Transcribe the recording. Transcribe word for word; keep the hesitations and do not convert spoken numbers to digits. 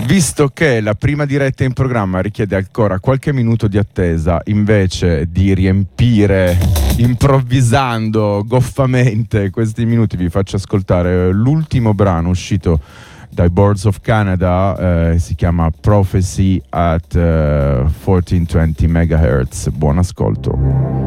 Visto che la prima diretta in programma richiede ancora qualche minuto di attesa, invece di riempire improvvisando goffamente questi minuti, vi faccio ascoltare l'ultimo brano uscito dai Boards of Canada, eh, si chiama Prophecy at uh, millequattrocentoventi megahertz. Buon ascolto.